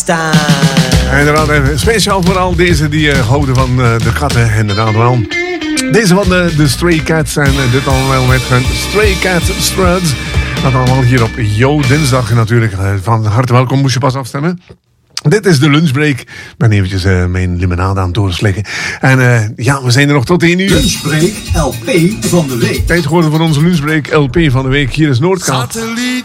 En inderdaad even speciaal voor al deze die houden van de katten. Inderdaad wel. Deze van de Stray Cats en dit allemaal met hun Stray Cat Struts. Dat allemaal hier op Yo Dinsdag natuurlijk. Van harte welkom, moest je pas afstemmen. Dit is de lunchbreak. Ik ben eventjes mijn limonade aan het doorslikken. En ja, we zijn er nog tot 1 uur. Lunchbreak LP van de week. Tijd geworden voor onze lunchbreak LP van de week. Hier is Noordkaap.